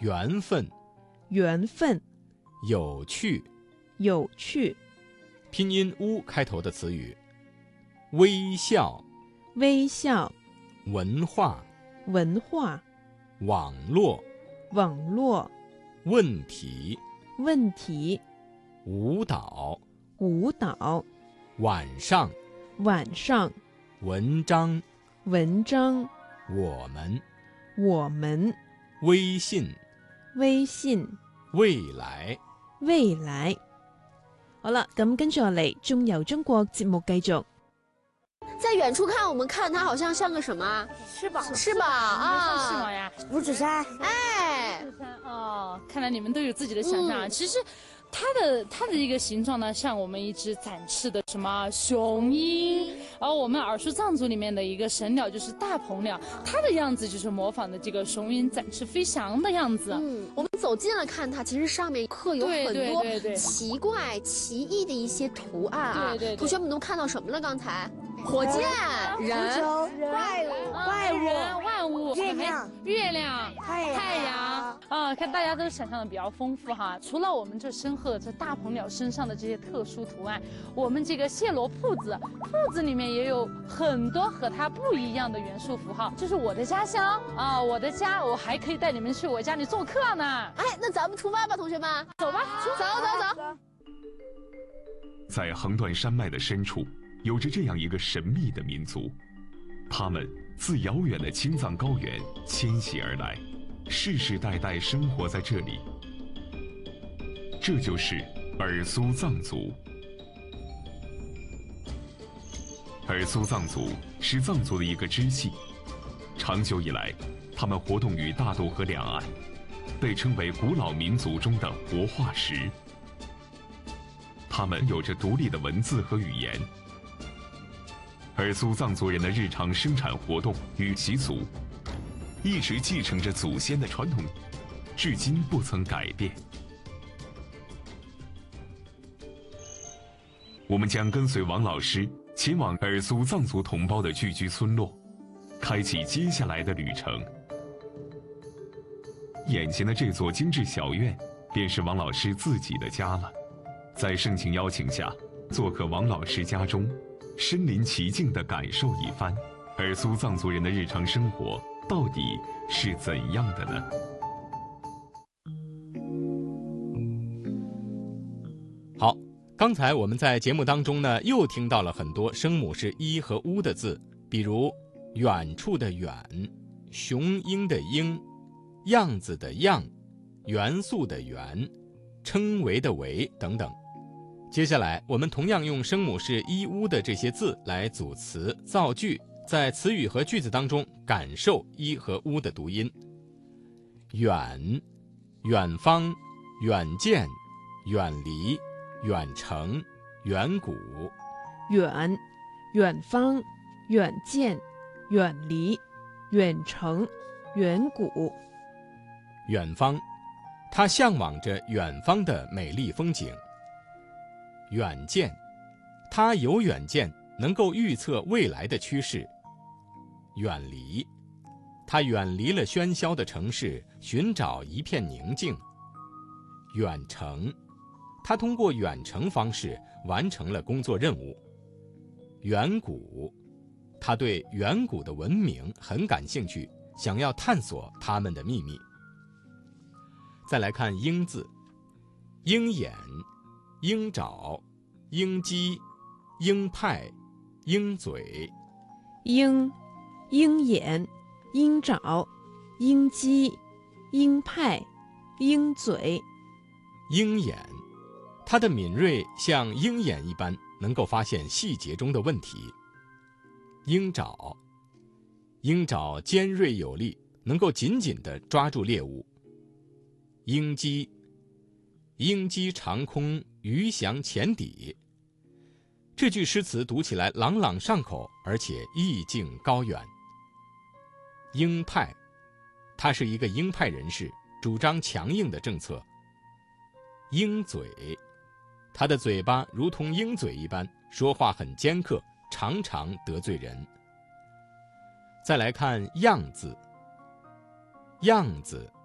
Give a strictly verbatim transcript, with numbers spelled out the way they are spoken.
缘分， 缘分， 有趣， 有趣， 拼音乌开头的词语，微笑， 微笑， 文化， 文化， 网络， 网络， 问题， 问题， 舞蹈， 舞蹈， 晚上， 晚上， 文章， 文章， 我们， 我們， 微信， 微信， 未來， 未來。好啦，咁跟住落嚟，中遊中國節目繼續。 在远处看，我们看它好像像个什么？ 翅膀， 翅膀啊， 翅膀呀， 五指山。 哎， 五指山哦，看来你们都有自己的想象。 嗯、 其实，它的它的一个形状呢，像我们一只展翅的什么雄鹰，而我们尔苏藏族里面的一个神鸟就是大鹏鸟，它的样子就是模仿的这个雄鹰展翅飞翔的样子。 嗯，我们走近了看它，其实上面刻有很多奇怪、奇异的一些图案啊。 对对对， 同学们都看到什么了？刚才？火箭、人、 怪物、怪物、 万物、 月亮、 月亮、 太太阳啊！看大家都想象的比较丰富哈。除了我们这身后的这大鹏鸟身上的这些特殊图案，我们这个谢罗铺子铺子里面也有很多和它不一样的元素符号。这是我的家乡啊，我的家，我还可以带你们去我家里做客呢。 哎，那咱们出发吧，同学们， 走吧， 走走走。 在横断山脉的深处，有着这样一个神秘的民族，他们自遥远的青藏高原迁徙而来，世世代代生活在这里。这就是尔苏藏族。尔苏藏族是藏族的一个支系，长久以来，他们活动于大渡河两岸，被称为古老民族中的活化石。他们有着独立的文字和语言。尔苏藏族人的日常生产活动与习俗，一直继承着祖先的传统，至今不曾改变。我们将跟随王老师前往尔苏藏族同胞的聚居村落，开启接下来的旅程。眼前的这座精致小院，便是王老师自己的家了。在盛情邀请下，做客王老师家中，身临其境地感受一番尔苏藏族人的日常生活到底是怎样的呢？ 好，刚才我们在节目当中呢，又听到了很多声母是一和乌的字，比如远处的远、雄鹰的鹰、样子的样、元素的元、称为的为等等。接下来我们同样用声母是一乌的这些字来组词造句，在词语和句子当中感受一和乌的读音。远，远方，远见，远离，远程，远古。 远，远方，远见，远离，远程，远古。 远方，他向往着远方的美丽风景。远见，他有远见，能够预测未来的趋势。远离，他远离了喧嚣的城市，寻找一片宁静。远程，他通过远程方式完成了工作任务。远古，他对远古的文明很感兴趣，想要探索他们的秘密。再来看鹰字，鹰眼、鹰爪、鹰鸡、鹰派、鹰嘴。 鹰、鹰眼、鹰爪、鹰鸡、鹰派、鹰嘴。 鹰眼，它的敏锐像鹰眼一般，能够发现细节中的问题。鹰爪，鹰爪尖锐有力，能够紧紧地抓住猎物。鹰击，鹰击长空，鱼翔浅底。这句诗词读起来朗朗上口，而且意境高远。鹰派，他是一个鹰派人士，主张强硬的政策。鹰嘴，他的嘴巴如同鹰嘴一般，说话很尖刻，常常得罪人。再来看样字，样子，